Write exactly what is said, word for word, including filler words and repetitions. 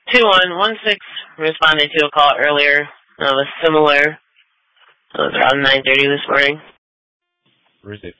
two one one six responded to a call earlier. That was similar. It was around nine thirty this morning. Where is it?